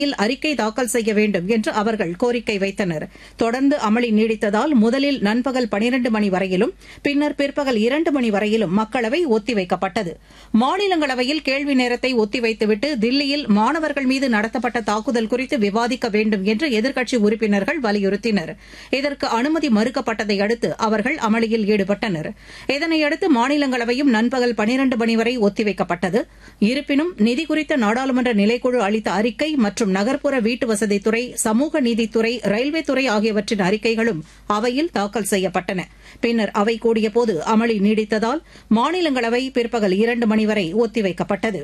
அறிக்கை தாக்கல் செய்ய வேண்டும் என்று அவர்கள் கோரிக்கை வைத்தனர். தொடர்ந்து அமளி நீடித்ததால் முதலில் நண்பகல் 12 மணி வரையிலும் பின்னர் பிற்பகல் 2 மணி வரையிலும் மக்களவை ஒத்திவைக்கப்பட்டது. மாநிலங்களவையில் கேள்வி நேரத்தை ஒத்திவைத்துவிட்டு தில்லியில் மாணவர்கள் மீது நடத்தப்பட்ட தாக்குதல் குறித்து விவாதிக்க வேண்டும் என்று எதிர்க்கட்சி உறுப்பினர்கள் வலியுறுத்தினர். இதற்கு அனுமதி மறுக்கப்பட்டதை அடுத்து அவர்கள் அமளியில் ஈடுபட்டனர். இதனையடுத்து மாநிலங்களவையும் நண்பகல் 12 மணி வரை ஒத்திவைக்கப்பட்டது. இருப்பினும் நிதி குறித்த நாடாளுமன்ற நிலைக்குழு அளித்த அறிக்கை மற்றும் நகர்ப்புற வீட்டு வசதித்துறை, சமூக நீதித்துறை, ரயில்வே துறை ஆகியவற்றின் அறிக்கைகளும் அவையில் தாக்கல் செய்யப்பட்டன. பின்னர் அவை கூடியபோது அமளி நீடித்ததால் மாநிலங்களவை பிற்பகல் 2 மணி வரை ஒத்திவைக்கப்பட்டது.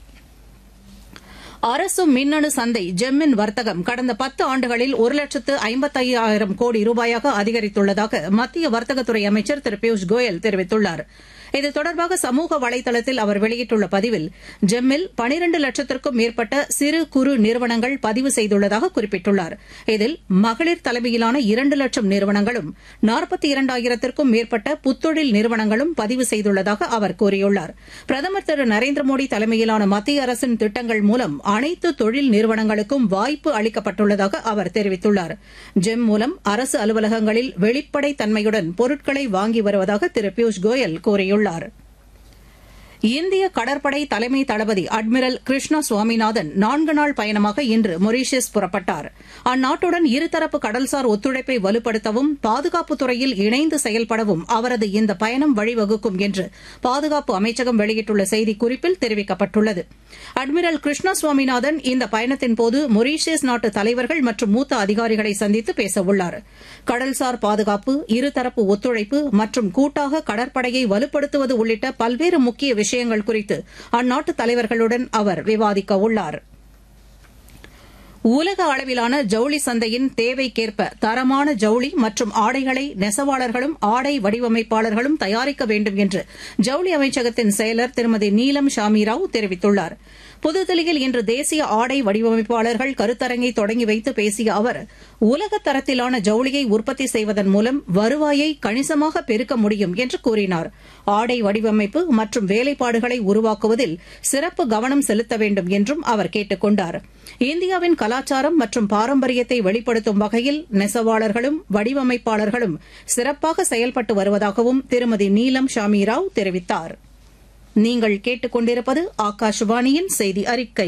அரசு மின்னணு சந்தை ஜெம்மின் வர்த்தகம் கடந்த 10 ஆண்டுகளில் 1,55,000 கோடி ரூபாயாக அதிகரித்துள்ளதாக மத்திய வர்த்தகத்துறை அமைச்சர் திரு பியூஷ் கோயல் தெரிவித்துள்ளார். இது தொடர்பாக சமூக வலைதளத்தில் அவர் வெளியிட்டுள்ள பதிவில் ஜெம்மில் 12 லட்சத்திற்கும் மேற்பட்ட சிறு குறு நிறுவனங்கள் பதிவு செய்துள்ளதாக குறிப்பிட்டுள்ளார். இதில் மகளிர் தலைமையிலான 2 லட்சம் நிறுவனங்களும் 42,000த்திற்கும் மேற்பட்ட புத்தொழில் நிறுவனங்களும் பதிவு செய்துள்ளதாக அவர் கூறியுள்ளார். பிரதமர் திரு நரேந்திர மோடி தலைமையிலான மத்திய அரசின் திட்டங்கள் மூலம் அனைத்து தொழில் நிறுவனங்களுக்கும் வாய்ப்பு அளிக்கப்பட்டுள்ளதாக அவர் தெரிவித்துள்ளார். ஜெம் மூலம் அரசு அலுவலகங்களில் வெளிப்படைத் தன்மையுடன் பொருட்களை வாங்கி வருவதாக திரு பியூஷ் கோயல் கூறியுள்ளார். இந்திய கடற்படை தலைமை தளபதி அட்மிரல் கிருஷ்ணா சுவாமிநாதன் 4 நாள் பயணமாக இன்று மொரீஷியஸ் புறப்பட்டார். அந்நாட்டுடன் இருதரப்பு கடல்சார் ஒத்துழைப்பை வலுப்படுத்தவும் பாதுகாப்புத் துறையில் இணைந்து செயல்படவும் அவரது இந்த பயணம் வழிவகுக்கும் என்று பாதுகாப்பு அமைச்சகம் வெளியிட்டுள்ள செய்திக்குறிப்பில் தெரிவிக்கப்பட்டுள்ளது. அட்மிரல் கிருஷ்ணா சுவாமிநாதன் இந்த பயணத்தின்போது மொரீஷியஸ் நாட்டு தலைவர்கள் மற்றும் மூத்த அதிகாரிகளை சந்தித்து பேசவுள்ளார். கடல்சார் பாதுகாப்பு, இருதரப்பு ஒத்துழைப்பு மற்றும் கூட்டாக கடற்படையை வலுப்படுத்துவது உள்ளிட்ட பல்வேறு முக்கிய விஷயங்கள் குறித்து அந்நாட்டு தலைவர்களுடன் அவர் விவாதிக்க உள்ளார். உலக அளவிலான ஜவுளி சந்தையின் தேவைக்கேற்ப தரமான ஜவுளி மற்றும் ஆடைகளை நெசவாளர்களும் ஆடை வடிவமைப்பாளர்களும் தயாரிக்க வேண்டும் என்று ஜவுளி அமைச்சகத்தின் செயலர் திருமதி நீலம் ஷாமிராவ் தெரிவித்துள்ளார். புதுதில்லியில் இன்று தேசிய ஆடை வடிவமைப்பாளர்கள் கருத்தரங்கை தொடங்கி வைத்து பேசிய அவர், உலக தரத்திலான ஜவுளியை உற்பத்தி செய்வதன் மூலம் வருவாயை கணிசமாக பெருக்க முடியும் என்று கூறினார். ஆடை வடிவமைப்பு மற்றும் வேலைப்பாடுகளை உருவாக்குவதில் சிறப்பு கவனம் செலுத்த வேண்டும் என்றும் அவர் கேட்டுக் கொண்டார். இந்தியாவின் கலாச்சாரம் மற்றும் பாரம்பரியத்தை வெளிப்படுத்தும் வகையில் நெசவாளர்களும் வடிவமைப்பாளர்களும் சிறப்பாக செயல்பட்டு வருவதாகவும் திருமதி நீலம் ஷாமிராவ் தெரிவித்தார். நீங்கள் கேட்டுக் கொண்டிருப்பது ஆகாஷவாணியின் செய்தி அறிக்கை.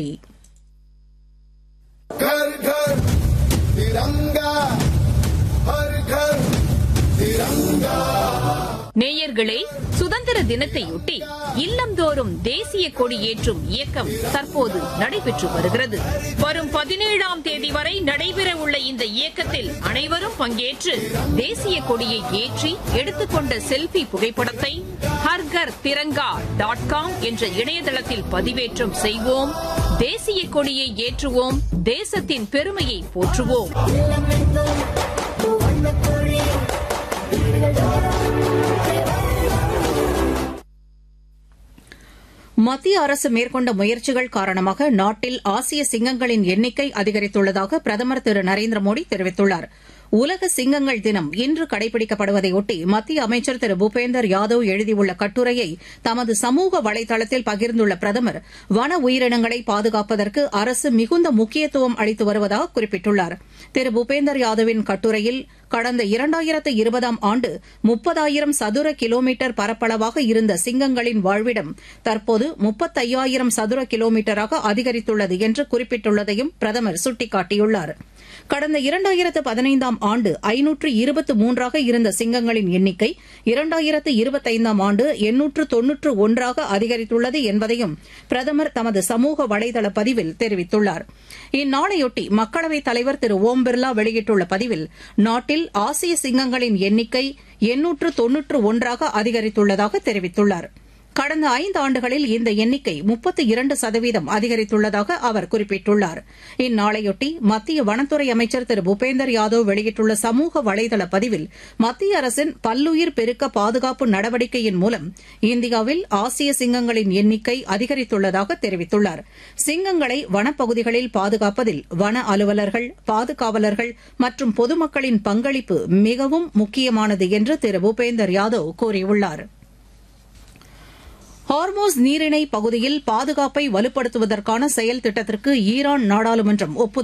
घर घर तिरंगा, हर घर तिरंगा. நேயர்களே, சுதந்திர தினத்தையொட்டி இல்லந்தோறும் தேசிய கொடி ஏற்றும் இயக்கம் தற்போது நடைபெற்று வருகிறது. வரும் 17ஆம் தேதி வரை நடைபெறவுள்ள இந்த இயக்கத்தில் அனைவரும் பங்கேற்று தேசிய கொடியை ஏற்றி எடுத்துக்கொண்ட செல்ஃபி புகைப்படத்தை harghar-tiranga.com என்ற இணையதளத்தில் பதிவேற்றம் செய்வோம். தேசிய கொடியை ஏற்றுவோம். தேசத்தின் பெருமையை போற்றுவோம். மத்திய அரசு மேற்கொண்ட முயற்சிகள் காரணமாக நாட்டில் ஆசிய சிங்கங்களின் எண்ணிக்கை அதிகரித்துள்ளதாக பிரதமர் திரு நரேந்திர மோடி தெரிவித்துள்ளார். உலக சிங்கங்கள் தினம் இன்று கடைபிடிக்கப்படுவதையொட்டி மத்திய அமைச்சர் திரு பூபேந்தர் யாதவ் எழுதியுள்ள கட்டுரையை தமது சமூக வலைதளத்தில் பகிர்ந்துள்ள பிரதமர், வன உயிரினங்களை பாதுகாப்பதற்கு அரசு மிகுந்த முக்கியத்துவம் அளித்து வருவதாக குறிப்பிட்டுள்ளார். திரு பூபேந்தர் யாதவின் கட்டுரையில் கடந்த 2020ஆம் ஆண்டு 30,000 சதுர கிலோமீட்டர் பரப்பளவாக இருந்த சிங்கங்களின் வாழ்விடம் தற்போது 35,000 சதுர கிலோமீட்டராக அதிகரித்துள்ளது என்று குறிப்பிட்டுள்ளதையும் பிரதமர் சுட்டிக்காட்டியுள்ளார். கடந்த 2015ஆம் ஆண்டு 523ஆக இருந்த சிங்கங்களின் எண்ணிக்கை 2025ஆம் ஆண்டு 891ஆக அதிகரித்துள்ளது என்பதையும் பிரதமர் தமது சமூக வலைதள பதிவில் தெரிவித்துள்ளார். இந்நாளையொட்டி மக்களவைத் தலைவர் திரு ஓம் பிர்லா வெளியிட்டுள்ள பதிவில், நாட்டில் ஆசிய சிங்கங்களின் எண்ணிக்கை 891ஆக அதிகரித்துள்ளதாக தெரிவித்துள்ளார். கடந்த 5 ஆண்டுகளில் இந்த எண்ணிக்கை 32% அதிகரித்துள்ளதாக அவர் குறிப்பிட்டுள்ளார். இந்நாளையொட்டி மத்திய வனத்துறை அமைச்சர் திரு பூபேந்தர் யாதவ் வெளியிட்டுள்ள சமூக வலைதள பதிவில், மத்திய அரசின் பல்லுயிர் பெருக்க பாதுகாப்பு நடவடிக்கையின் மூலம் இந்தியாவில் ஆசிய சிங்கங்களின் எண்ணிக்கை அதிகரித்துள்ளதாக தெரிவித்துள்ளார். சிங்கங்களை வனப்பகுதிகளில் பாதுகாப்பதில் வன அலுவலர்கள், பாதுகாவலர்கள் மற்றும் பொதுமக்களின் பங்களிப்பு மிகவும் முக்கியமானது என்று திரு பூபேந்தர் யாதவ் கூறியுள்ளார். ஹார்மோஸ் நீரிணை பகுதியில் பாதுகாப்பை வலுப்படுத்துவதற்கான செயல் திட்டத்திற்கு ஈரான் நாடாளுமன்றம் ஒப்புதல்